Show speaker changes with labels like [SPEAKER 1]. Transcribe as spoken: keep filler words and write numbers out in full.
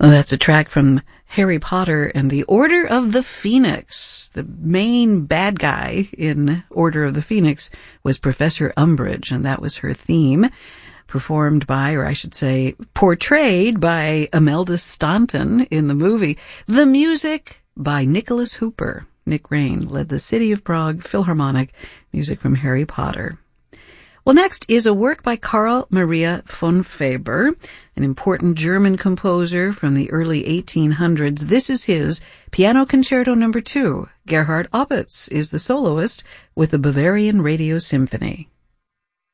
[SPEAKER 1] Well, that's a track from Harry Potter and the Order of the Phoenix. The main bad guy in Order of the Phoenix was Professor Umbridge, and that was her theme, performed by, or I should say, portrayed by Imelda Staunton in the movie. The music by Nicholas Hooper. Nick Rain led the City of Prague Philharmonic, music from Harry Potter. Well, next is a work by Carl Maria von Weber, an important German composer from the early eighteen hundreds. This is his Piano Concerto Number Two. Gerhard Opitz is the soloist with the Bavarian Radio Symphony.